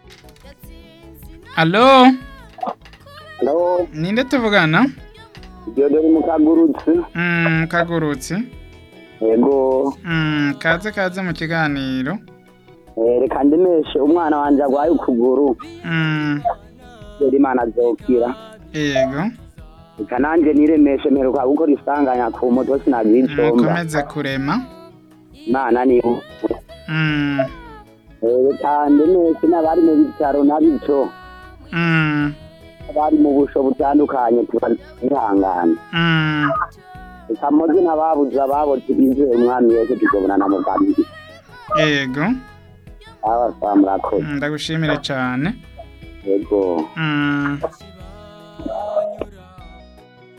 Allo, Halo, ninde tuvugana? Diodori Mukagurutse. Kagurutse. Yego, Kaze mu kiganiro. reka ndemeshe umwana wanje agwaye ukuguru. Yari Imana azokira. Yego. Reka nanje niremeshe mperuka gukora isanganya ku moto sinagira icomba. Mukomeze kurema. Imana ni reka ndemeshe n'abari mu bitaro n'abico. Abari mu busho butandukanye tubihangana. Reka moze n'ababuze ababo tubizeye umwami Yesu tuzobonana mu bwami. Yego. Murakoze. Ndagushimire cyane. Yego.